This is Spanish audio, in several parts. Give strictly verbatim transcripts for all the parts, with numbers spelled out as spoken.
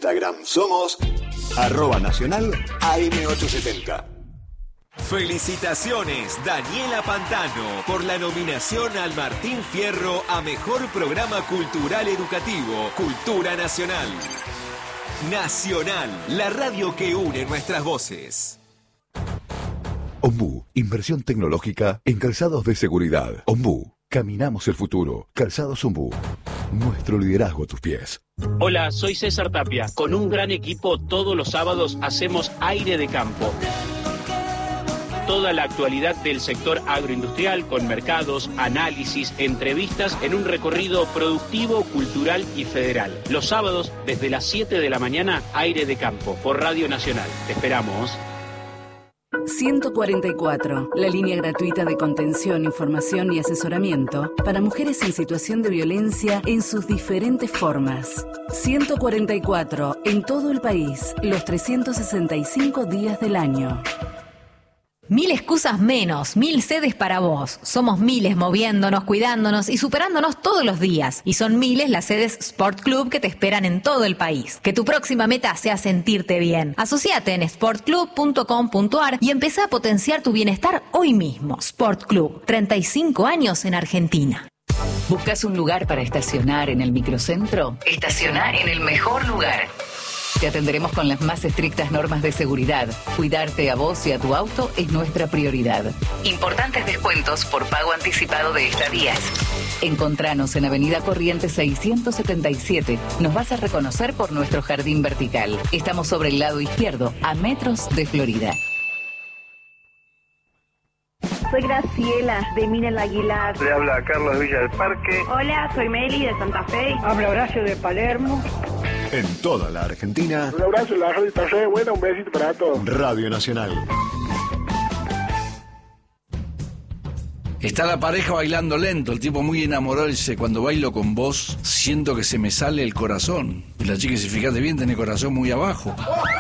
Instagram somos arroba nacional A M ochocientos setenta. Felicitaciones, Daniela Pantano, por la nominación al Martín Fierro a Mejor Programa Cultural Educativo, Cultura Nacional. Nacional, la radio que une nuestras voces. Ombú, inversión tecnológica en calzados de seguridad. Ombú, caminamos el futuro. Calzados Ombú, nuestro liderazgo a tus pies. Hola, soy César Tapia. Con un gran equipo todos los sábados hacemos Aire de Campo. Toda la actualidad del sector agroindustrial con mercados, análisis, entrevistas en un recorrido productivo, cultural y federal. Los sábados desde las siete de la mañana, Aire de Campo por Radio Nacional. Te esperamos. ciento cuarenta y cuatro, la línea gratuita de contención, información y asesoramiento para mujeres en situación de violencia en sus diferentes formas. ciento cuarenta y cuatro, en todo el país, los trescientos sesenta y cinco días del año. Mil excusas menos, mil sedes para vos. Somos miles moviéndonos, cuidándonos y superándonos todos los días. Y son miles las sedes Sport Club que te esperan en todo el país. Que tu próxima meta sea sentirte bien. Asociate en sport club punto com punto a r y empezá a potenciar tu bienestar hoy mismo. Sport Club, treinta y cinco años en Argentina. ¿Buscas un lugar para estacionar en el microcentro? Estaciona en el mejor lugar. Te atenderemos con las más estrictas normas de seguridad. Cuidarte a vos y a tu auto es nuestra prioridad. Importantes descuentos por pago anticipado de estadías. Encontranos en Avenida Corrientes seiscientos setenta y siete. Nos vas a reconocer por nuestro jardín vertical. Estamos sobre el lado izquierdo, a metros de Florida. Soy Graciela, de Minel Aguilar. Le habla Carlos Villa del Parque. Hola, soy Meli, de Santa Fe. Habla Horacio, de Palermo. En toda la Argentina. Un abrazo, la radio está re buena, un besito para todos. Radio Nacional. Está la pareja bailando lento, el tipo muy enamorado dice, cuando bailo con vos, siento que se me sale el corazón. Y la chica dice, fíjate bien, tiene el corazón muy abajo.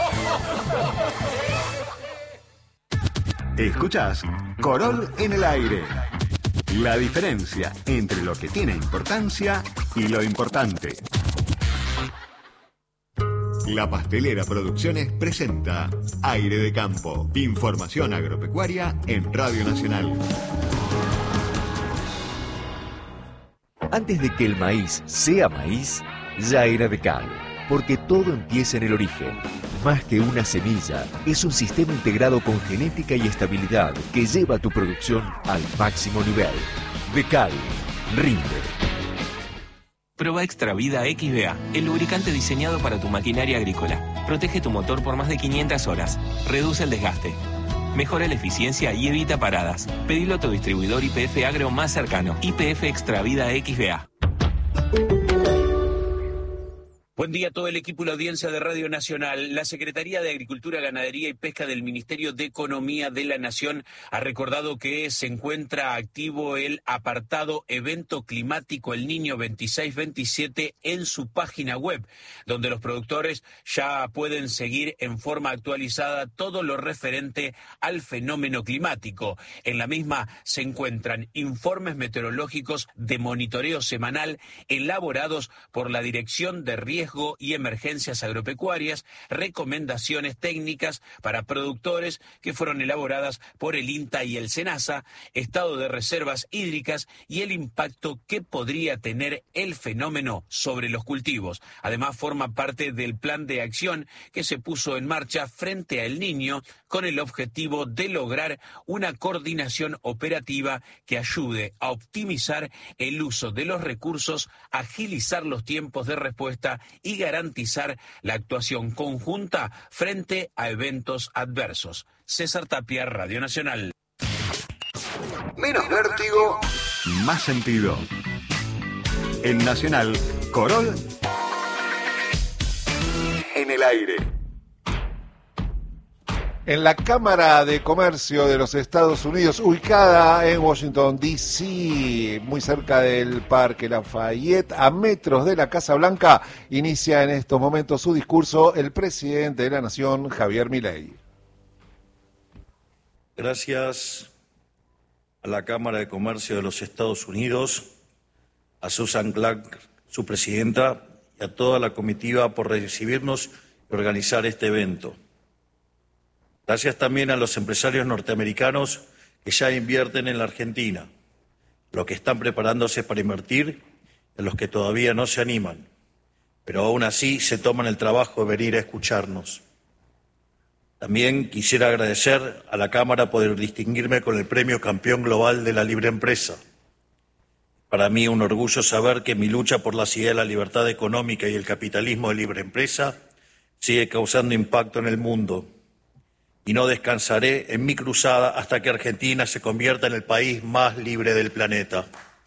Escuchás Corol en el aire. La diferencia entre lo que tiene importancia y lo importante. La Pastelera Producciones presenta Aire de Campo. Información agropecuaria en Radio Nacional. Antes de que el maíz sea maíz, ya era de cal. Porque todo empieza en el origen. Más que una semilla, es un sistema integrado con genética y estabilidad que lleva tu producción al máximo nivel. Decal, rinde. Proba Extra Vida X B A, el lubricante diseñado para tu maquinaria agrícola. Protege tu motor por más de quinientas horas. Reduce el desgaste. Mejora la eficiencia y evita paradas. Pedilo a tu distribuidor Y P F Agro más cercano. Y P F Extra Vida X B A. Buen día a todo el equipo y la audiencia de Radio Nacional. La Secretaría de Agricultura, Ganadería y Pesca del Ministerio de Economía de la Nación ha recordado que se encuentra activo el apartado Evento Climático El Niño veintiséis veintisiete en su página web, donde los productores ya pueden seguir en forma actualizada todo lo referente al fenómeno climático. En la misma se encuentran informes meteorológicos de monitoreo semanal elaborados por la Dirección de Riesgo y Emergencias Agropecuarias, recomendaciones técnicas para productores que fueron elaboradas por el INTA y el SENASA, estado de reservas hídricas y el impacto que podría tener el fenómeno sobre los cultivos. Además, forma parte del plan de acción que se puso en marcha frente a El Niño con el objetivo de lograr una coordinación operativa que ayude a optimizar el uso de los recursos, agilizar los tiempos de respuesta y garantizar la actuación conjunta frente a eventos adversos. César Tapia, Radio Nacional. Menos vértigo, más sentido. En Nacional, Corol en el aire. En la Cámara de Comercio de los Estados Unidos, ubicada en Washington, D C, muy cerca del Parque Lafayette, a metros de la Casa Blanca, inicia en estos momentos su discurso el presidente de la Nación, Javier Milei. Gracias a la Cámara de Comercio de los Estados Unidos, a Susan Clark, su presidenta, y a toda la comitiva por recibirnos y organizar este evento. Gracias también a los empresarios norteamericanos que ya invierten en la Argentina, los que están preparándose para invertir y a los que todavía no se animan, pero aún así se toman el trabajo de venir a escucharnos. También quisiera agradecer a la Cámara por distinguirme con el Premio Campeón Global de la Libre Empresa. Para mí un orgullo saber que mi lucha por la idea de la libertad económica y el capitalismo de libre empresa sigue causando impacto en el mundo. Y no descansaré en mi cruzada hasta que Argentina se convierta en el país más libre del planeta.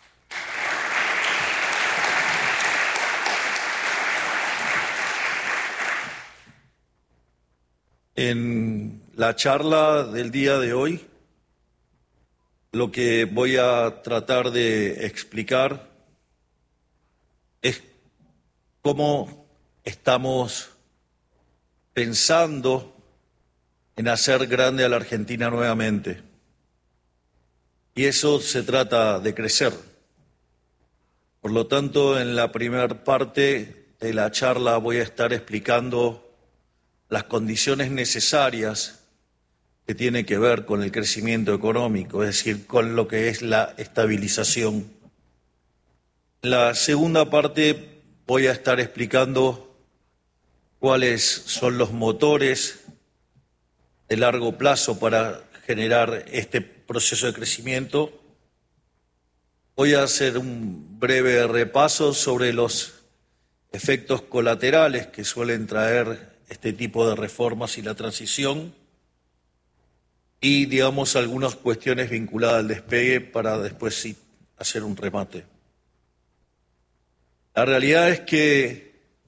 En la charla del día de hoy, lo que voy a tratar de explicar es cómo estamos pensando en hacer grande a la Argentina nuevamente. Y eso se trata de crecer. Por lo tanto, en la primera parte de la charla voy a estar explicando las condiciones necesarias que tienen que ver con el crecimiento económico, es decir, con lo que es la estabilización. En la segunda parte voy a estar explicando cuáles son los motores de largo plazo para generar este proceso de crecimiento. Voy a hacer un breve repaso sobre los efectos colaterales que suelen traer este tipo de reformas y la transición y, digamos, algunas cuestiones vinculadas al despegue para después sí hacer un remate. La realidad es que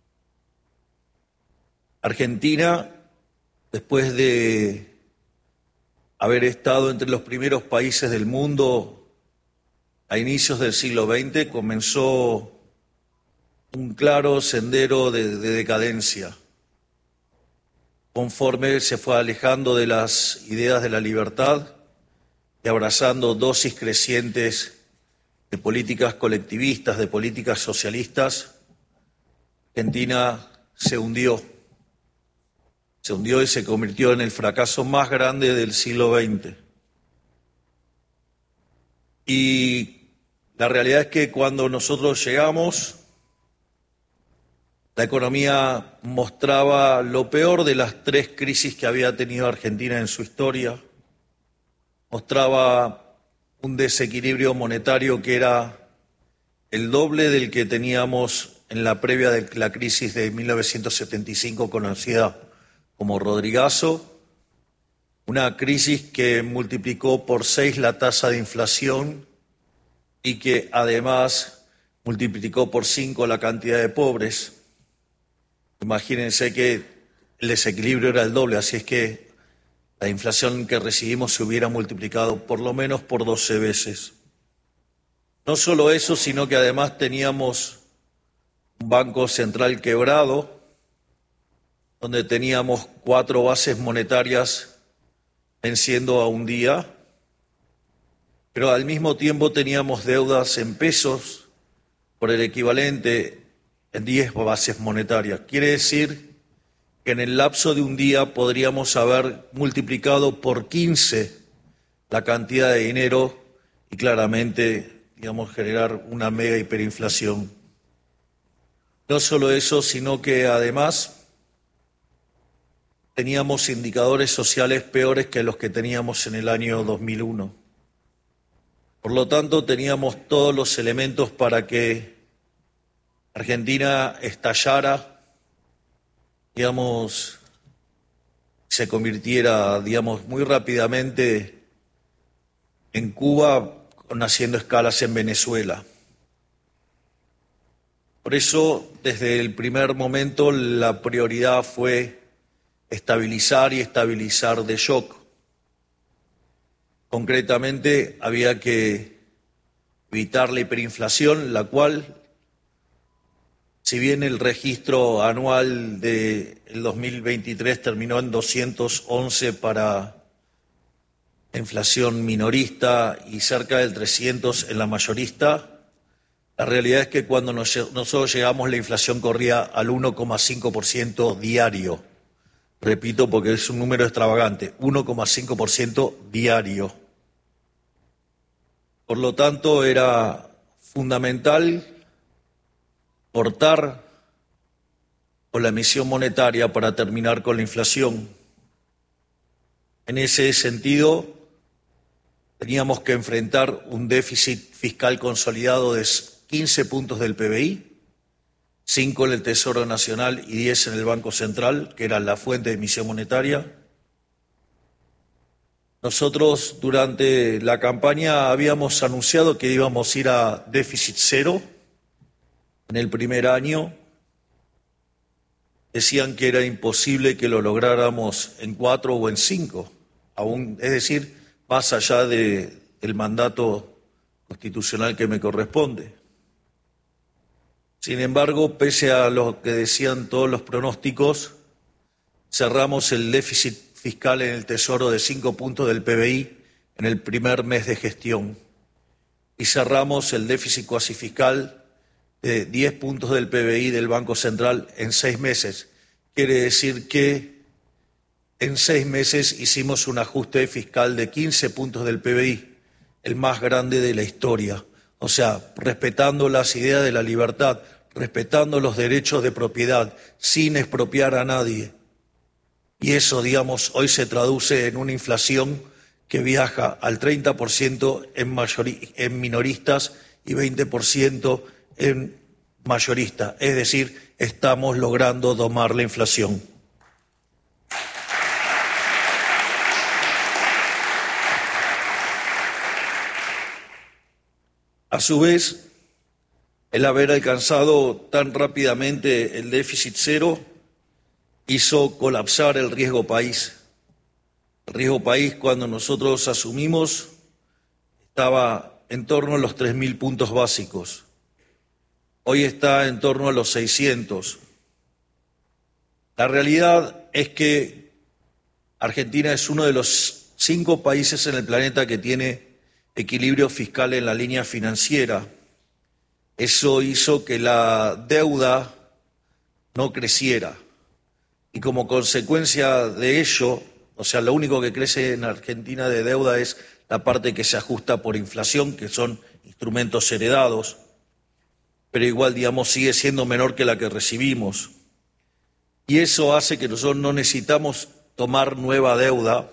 Argentina, después de haber estado entre los primeros países del mundo a inicios del siglo veinte, comenzó un claro sendero de, de decadencia. Conforme se fue alejando de las ideas de la libertad y abrazando dosis crecientes de políticas colectivistas, de políticas socialistas, Argentina se hundió. Se hundió y se convirtió en el fracaso más grande del siglo veinte. Y la realidad es que cuando nosotros llegamos, la economía mostraba lo peor de las tres crisis que había tenido Argentina en su historia. Mostraba un desequilibrio monetario que era el doble del que teníamos en la previa de la crisis de mil novecientos setenta y cinco, conocida como Rodrigazo, una crisis que multiplicó por seis la tasa de inflación y que además multiplicó por cinco la cantidad de pobres. Imagínense que el desequilibrio era el doble, así es que la inflación que recibimos se hubiera multiplicado por lo menos por doce veces. No solo eso, sino que además teníamos un banco central quebrado, donde teníamos cuatro bases monetarias venciendo a un día, pero al mismo tiempo teníamos deudas en pesos por el equivalente en diez bases monetarias. Quiere decir que en el lapso de un día podríamos haber multiplicado por quince la cantidad de dinero y claramente, digamos, generar una mega hiperinflación. No solo eso, sino que además teníamos indicadores sociales peores que los que teníamos en el año dos mil uno. Por lo tanto, teníamos todos los elementos para que Argentina estallara, digamos, se convirtiera, digamos, muy rápidamente en Cuba, haciendo escalas en Venezuela. Por eso, desde el primer momento, la prioridad fue estabilizar y estabilizar de shock. Concretamente, había que evitar la hiperinflación, la cual, si bien el registro anual del dos mil veintitrés terminó en doscientos once para inflación minorista y cerca del trescientos en la mayorista, La realidad es que cuando nos, nosotros llegamos la inflación corría al uno coma cinco por ciento diario. Repito porque es un número extravagante, uno coma cinco por ciento diario. Por lo tanto, era fundamental cortar con la emisión monetaria para terminar con la inflación. En ese sentido, teníamos que enfrentar un déficit fiscal consolidado de quince puntos del P B I, cinco en el Tesoro Nacional y diez en el Banco Central, que era la fuente de emisión monetaria. Nosotros durante la campaña habíamos anunciado que íbamos a ir a déficit cero en el primer año. Decían que era imposible que lo lográramos en cuatro o en cinco, aún, es decir, más allá de, del mandato constitucional que me corresponde. Sin embargo, pese a lo que decían todos los pronósticos, cerramos el déficit fiscal en el Tesoro de cinco puntos del P B I en el primer mes de gestión y cerramos el déficit cuasi fiscal de diez puntos del P B I del Banco Central en seis meses. Quiere decir que en seis meses hicimos un ajuste fiscal de quince puntos del P B I, el más grande de la historia. O sea, respetando las ideas de la libertad, respetando los derechos de propiedad, sin expropiar a nadie. Y eso, digamos, hoy se traduce en una inflación que viaja al treinta por ciento en, mayori- en minoristas y veinte por ciento en mayoristas. Es decir, estamos logrando domar la inflación. A su vez, el haber alcanzado tan rápidamente el déficit cero hizo colapsar el riesgo país. El riesgo país, cuando nosotros asumimos, estaba en torno a los tres mil puntos básicos. Hoy está en torno a los seiscientos. La realidad es que Argentina es uno de los cinco países en el planeta que tiene equilibrio fiscal en la línea financiera. Eso hizo que la deuda no creciera. Y como consecuencia de ello, o sea, lo único que crece en Argentina de deuda es la parte que se ajusta por inflación, que son instrumentos heredados, pero igual, digamos, sigue siendo menor que la que recibimos. Y eso hace que nosotros no necesitamos tomar nueva deuda,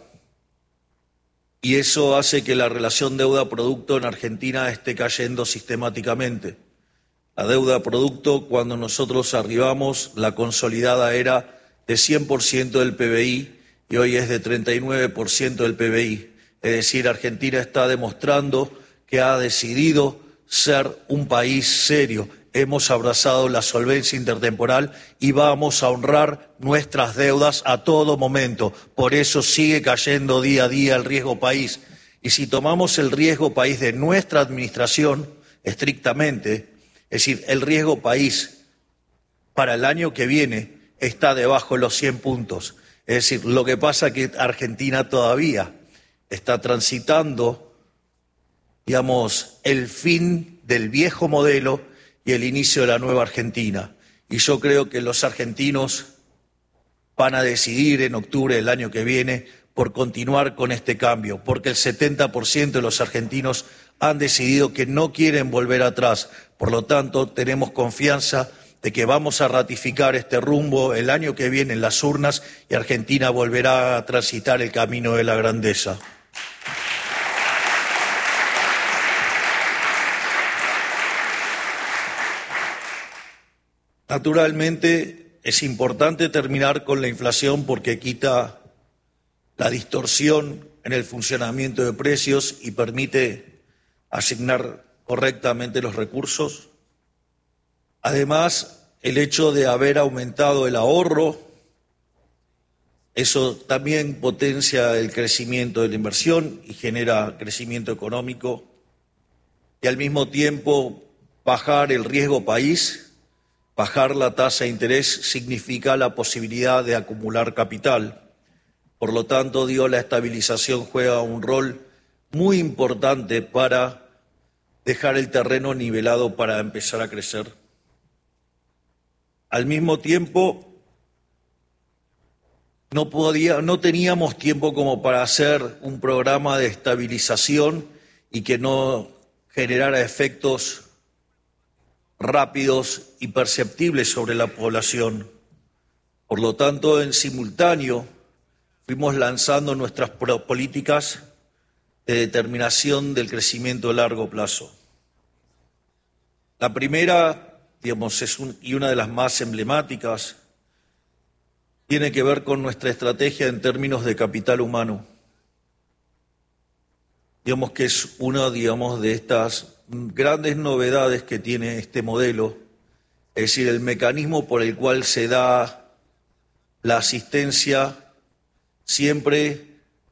y eso hace que la relación deuda-producto en Argentina esté cayendo sistemáticamente. La deuda-producto, cuando nosotros arribamos, la consolidada era de cien por ciento del P B I y hoy es de treinta y nueve por ciento del P B I. Es decir, Argentina está demostrando que ha decidido ser un país serio. Hemos abrazado la solvencia intertemporal y vamos a honrar nuestras deudas a todo momento. Por eso sigue cayendo día a día el riesgo país. Y si tomamos el riesgo país de nuestra administración, estrictamente, es decir, el riesgo país para el año que viene está debajo de los cien puntos. Es decir, lo que pasa es que Argentina todavía está transitando, digamos, el fin del viejo modelo y el inicio de la nueva Argentina. Y yo creo que los argentinos van a decidir en octubre del año que viene por continuar con este cambio, porque el setenta por ciento de los argentinos han decidido que no quieren volver atrás. Por lo tanto, tenemos confianza de que vamos a ratificar este rumbo el año que viene en las urnas y Argentina volverá a transitar el camino de la grandeza. Naturalmente, es importante terminar con la inflación porque quita la distorsión en el funcionamiento de precios y permite asignar correctamente los recursos. Además, el hecho de haber aumentado el ahorro, eso también potencia el crecimiento de la inversión y genera crecimiento económico. Y al mismo tiempo, bajar el riesgo país, bajar la tasa de interés significa la posibilidad de acumular capital. Por lo tanto, digo, la estabilización juega un rol muy importante para dejar el terreno nivelado para empezar a crecer. Al mismo tiempo, no podía, no teníamos tiempo como para hacer un programa de estabilización y que no generara efectos rápidos y perceptibles sobre la población. Por lo tanto, en simultáneo, fuimos lanzando nuestras políticas de determinación del crecimiento a largo plazo. La primera, digamos, es un, y una de las más emblemáticas, tiene que ver con nuestra estrategia en términos de capital humano. Digamos que es una, digamos, de estas grandes novedades que tiene este modelo, es decir, el mecanismo por el cual se da la asistencia siempre,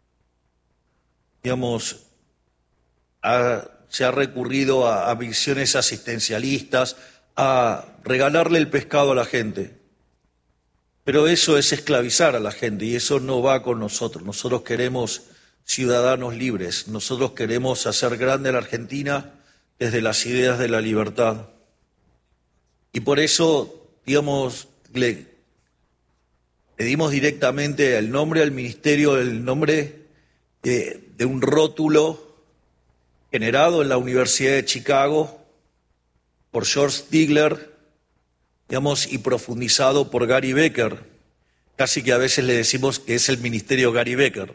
digamos, a, se ha recurrido a, a visiones asistencialistas, a regalarle el pescado a la gente. Pero eso es esclavizar a la gente y eso no va con nosotros. Nosotros queremos ciudadanos libres, nosotros queremos hacer grande a la Argentina desde las ideas de la libertad. Y por eso, digamos, le pedimos directamente el nombre al ministerio, el nombre de, de un rótulo generado en la Universidad de Chicago por George Stigler, digamos, y profundizado por Gary Becker. Casi que a veces le decimos que es el ministerio Gary Becker.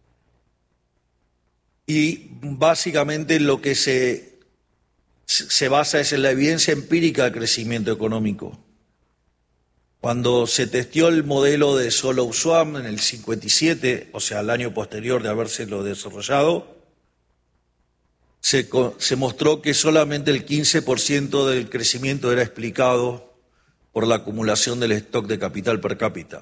Y básicamente lo que se, se basa es en la evidencia empírica de crecimiento económico. Cuando se testeó el modelo de Solow-Schwab en el cincuenta y siete, o sea, el año posterior de habérselo desarrollado, se, se mostró que solamente el quince por ciento del crecimiento era explicado por la acumulación del stock de capital per cápita.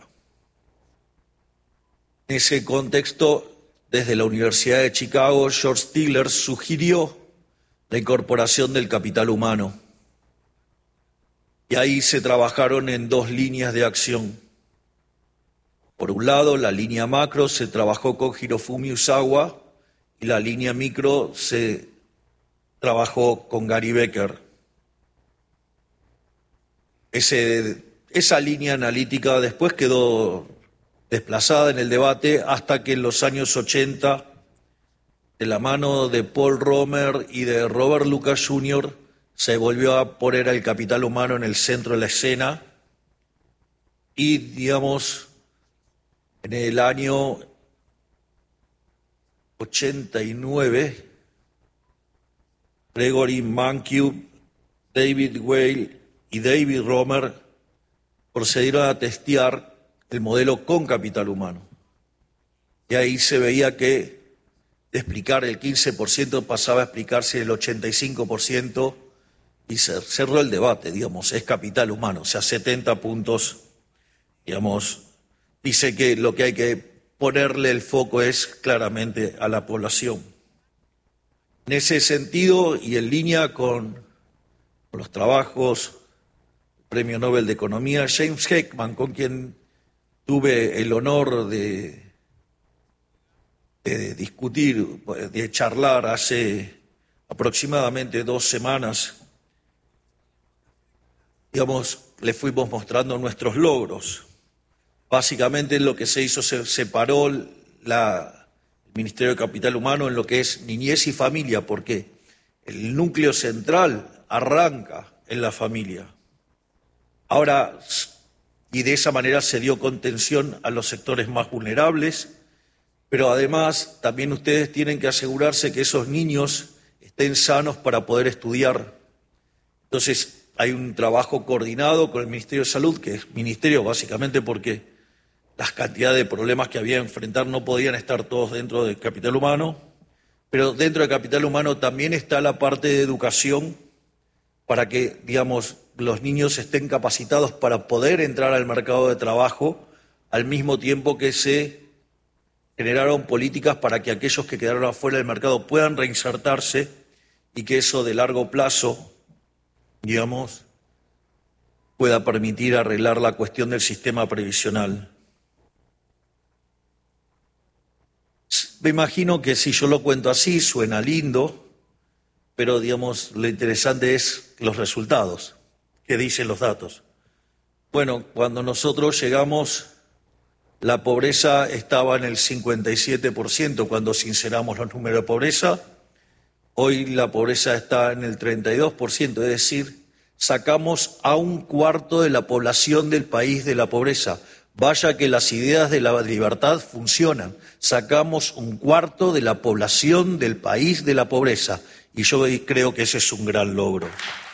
En ese contexto, desde la Universidad de Chicago, George Stigler sugirió la incorporación del capital humano. Y ahí se trabajaron en dos líneas de acción. Por un lado, la línea macro se trabajó con Hirofumi Usawa y la línea micro se trabajó con Gary Becker. Ese, esa línea analítica después quedó desplazada en el debate hasta que en los años ochenta, de la mano de Paul Romer y de Robert Lucas junior, se volvió a poner al capital humano en el centro de la escena y, digamos, en el año ochenta y nueve, Gregory Mankiw, David Weil y David Romer procedieron a testear el modelo con capital humano. Y ahí se veía que de explicar el quince por ciento pasaba a explicarse el ochenta y cinco por ciento y se cerró el debate, digamos, es capital humano, o sea, setenta puntos, digamos, dice que lo que hay que ponerle el foco es claramente a la población. En ese sentido, y en línea con, con los trabajos del Premio Nobel de Economía, James Heckman, con quien tuve el honor de, de discutir, de charlar hace aproximadamente dos semanas, digamos, le fuimos mostrando nuestros logros. Básicamente lo que se hizo, se separó la, el Ministerio de Capital Humano en lo que es niñez y familia, porque el núcleo central arranca en la familia. Ahora, y de esa manera se dio contención a los sectores más vulnerables, pero además también ustedes tienen que asegurarse que esos niños estén sanos para poder estudiar. Entonces, hay un trabajo coordinado con el Ministerio de Salud, que es ministerio básicamente porque las cantidades de problemas que había que enfrentar no podían estar todos dentro del capital humano, pero dentro del capital humano también está la parte de educación para que, digamos, los niños estén capacitados para poder entrar al mercado de trabajo, al mismo tiempo que se generaron políticas para que aquellos que quedaron afuera del mercado puedan reinsertarse y que eso de largo plazo, digamos, pueda permitir arreglar la cuestión del sistema previsional. Me imagino que si yo lo cuento así suena lindo, pero digamos, lo interesante es los resultados, que dicen los datos. Bueno, cuando nosotros llegamos, la pobreza estaba en el cincuenta y siete por ciento cuando sinceramos los números de pobreza. Hoy la pobreza está en el treinta y dos por ciento, es decir, sacamos a un cuarto de la población del país de la pobreza. Vaya que las ideas de la libertad funcionan. Sacamos un cuarto de la población del país de la pobreza. Y yo creo que ese es un gran logro.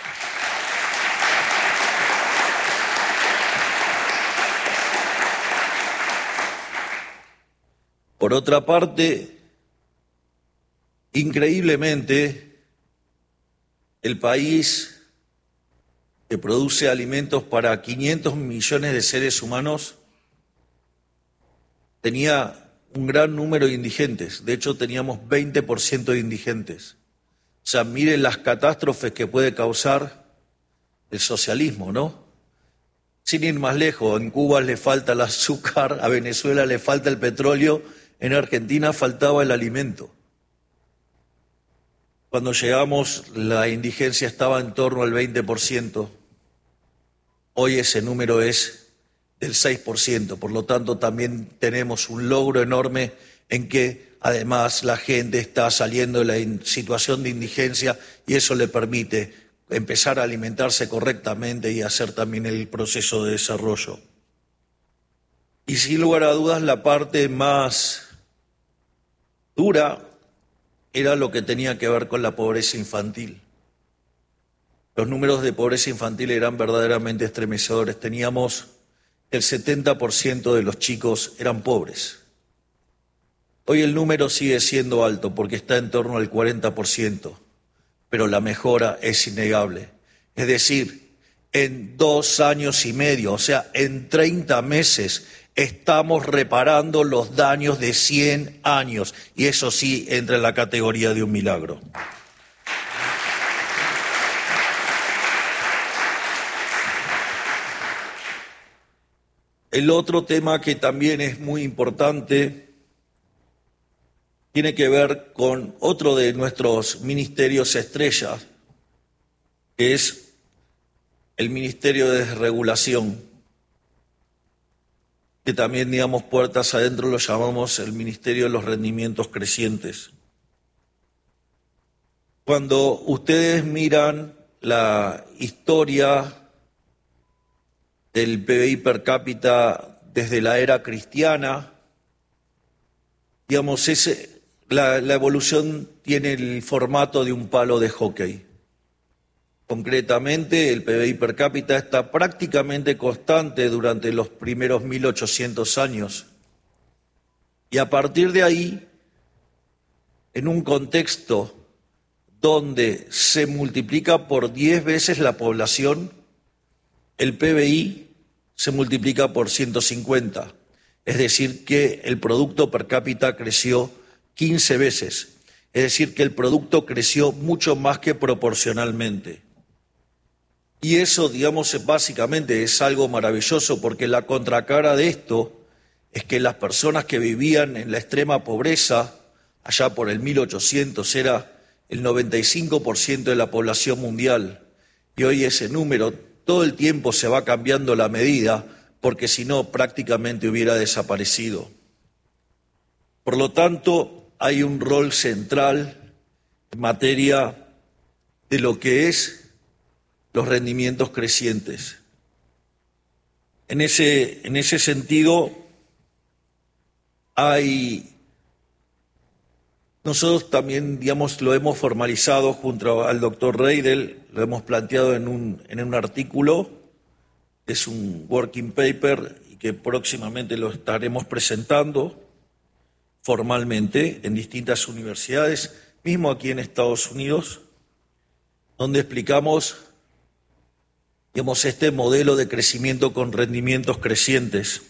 Por otra parte, increíblemente, el país que produce alimentos para quinientos millones de seres humanos tenía un gran número de indigentes. De hecho, teníamos veinte por ciento de indigentes. O sea, miren las catástrofes que puede causar el socialismo, ¿no? Sin ir más lejos, en Cuba le falta el azúcar, a Venezuela le falta el petróleo, en Argentina faltaba el alimento. Cuando llegamos, la indigencia estaba en torno al veinte por ciento. Hoy ese número es del seis por ciento, por lo tanto también tenemos un logro enorme en que además la gente está saliendo de la situación de indigencia y eso le permite empezar a alimentarse correctamente y hacer también el proceso de desarrollo. Y sin lugar a dudas la parte más dura era lo que tenía que ver con la pobreza infantil. Los números de pobreza infantil eran verdaderamente estremecedores. Teníamos el setenta por ciento de los chicos eran pobres. Hoy el número sigue siendo alto porque está en torno al cuarenta por ciento, pero la mejora es innegable. Es decir, en dos años y medio, o sea, en treinta meses, estamos reparando los daños de cien años, y eso sí entra en la categoría de un milagro. El otro tema que también es muy importante tiene que ver con otro de nuestros ministerios estrellas, que es el Ministerio de Desregulación, que también, digamos, puertas adentro lo llamamos el Ministerio de los Rendimientos Crecientes. Cuando ustedes miran la historia del P B I per cápita desde la era cristiana, digamos, ese, la, la evolución tiene el formato de un palo de hockey. Concretamente, el P B I per cápita está prácticamente constante durante los primeros mil ochocientos años. Y a partir de ahí, en un contexto donde se multiplica por diez veces la población, el P B I se multiplica por ciento cincuenta. Es decir, que el producto per cápita creció quince veces. Es decir, que el producto creció mucho más que proporcionalmente. Y eso, digamos, básicamente es algo maravilloso, porque la contracara de esto es que las personas que vivían en la extrema pobreza, allá por el mil ochocientos, era el noventa y cinco por ciento de la población mundial. Y hoy ese número todo el tiempo se va cambiando la medida, porque si no prácticamente hubiera desaparecido. Por lo tanto, hay un rol central en materia de lo que es los rendimientos crecientes. En ese, en ese sentido, hay, nosotros también, digamos, lo hemos formalizado junto al doctor Reidel, lo hemos planteado en un, en un artículo, es un working paper y que próximamente lo estaremos presentando formalmente en distintas universidades, mismo aquí en Estados Unidos, donde explicamos, digamos, este modelo de crecimiento con rendimientos crecientes.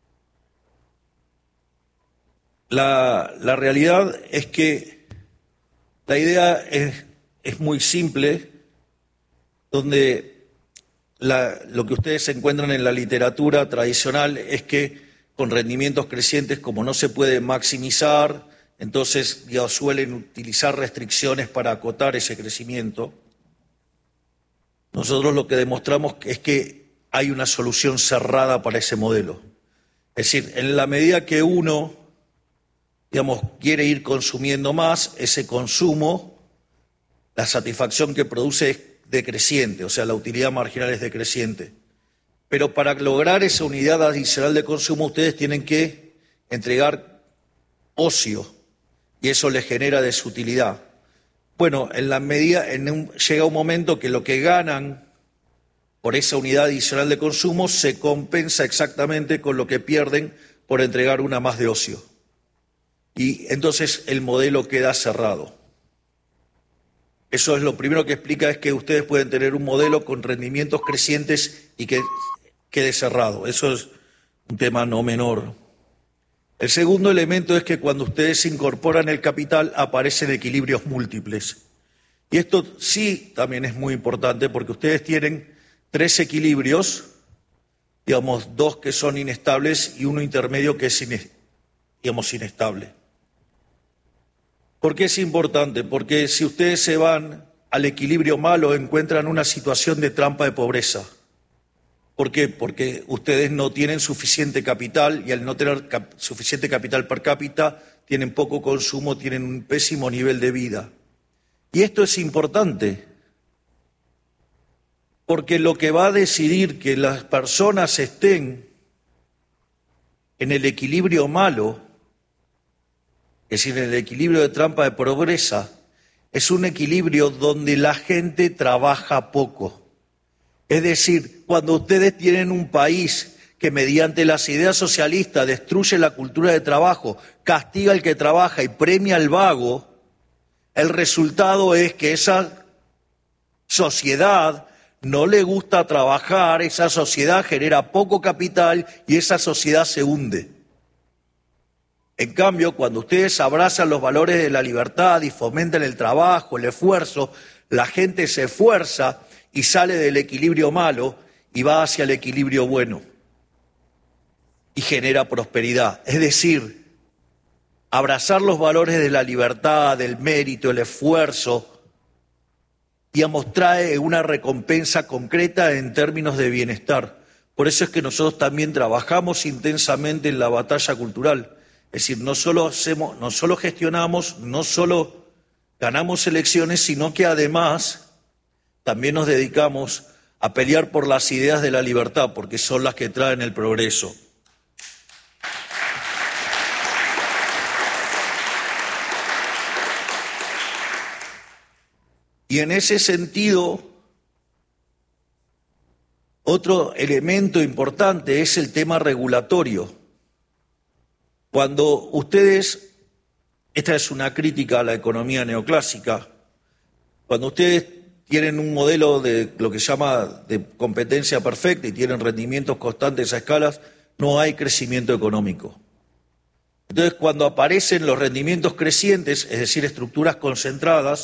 La, la realidad es que la idea es, es muy simple, donde la, lo que ustedes encuentran en la literatura tradicional es que con rendimientos crecientes, como no se puede maximizar entonces ya suelen utilizar restricciones para acotar ese crecimiento. Nosotros lo que demostramos es que hay una solución cerrada para ese modelo. Es decir, en la medida que uno, digamos, quiere ir consumiendo más, ese consumo, la satisfacción que produce es decreciente, o sea, la utilidad marginal es decreciente. Pero para lograr esa unidad adicional de consumo, ustedes tienen que entregar ocio, y eso les genera desutilidad. Bueno, en la medida, en un, llega un momento que lo que ganan por esa unidad adicional de consumo se compensa exactamente con lo que pierden por entregar una más de ocio. Y entonces el modelo queda cerrado. Eso es lo primero que explica, es que ustedes pueden tener un modelo con rendimientos crecientes y que quede cerrado. Eso es un tema no menor. El segundo elemento es que cuando ustedes incorporan el capital aparecen equilibrios múltiples. Y esto sí también es muy importante porque ustedes tienen tres equilibrios, digamos, dos que son inestables y uno intermedio que es, digamos, inestable. ¿Por qué es importante? Porque si ustedes se van al equilibrio malo encuentran una situación de trampa de pobreza. ¿Por qué? Porque ustedes no tienen suficiente capital y al no tener cap- suficiente capital per cápita tienen poco consumo, tienen un pésimo nivel de vida. Y esto es importante porque lo que va a decidir que las personas estén en el equilibrio malo, es decir, en el equilibrio de trampa de pobreza, es un equilibrio donde la gente trabaja poco. Es decir, cuando ustedes tienen un país que mediante las ideas socialistas destruye la cultura de trabajo, castiga al que trabaja y premia al vago, el resultado es que esa sociedad no le gusta trabajar, esa sociedad genera poco capital y esa sociedad se hunde. En cambio, cuando ustedes abrazan los valores de la libertad y fomentan el trabajo, el esfuerzo, la gente se esfuerza y sale del equilibrio malo y va hacia el equilibrio bueno y genera prosperidad. Es decir, abrazar los valores de la libertad, del mérito, el esfuerzo, digamos, trae una recompensa concreta en términos de bienestar. Por eso es que nosotros también trabajamos intensamente en la batalla cultural. Es decir, no solo hacemos, no solo gestionamos, no solo ganamos elecciones, sino que además también nos dedicamos a pelear por las ideas de la libertad, porque son las que traen el progreso. Y en ese sentido, otro elemento importante es el tema regulatorio. Cuando ustedes, esta es una crítica a la economía neoclásica, cuando ustedes tienen un modelo de lo que se llama de competencia perfecta y tienen rendimientos constantes a escalas, no hay crecimiento económico. Entonces, cuando aparecen los rendimientos crecientes, es decir, estructuras concentradas,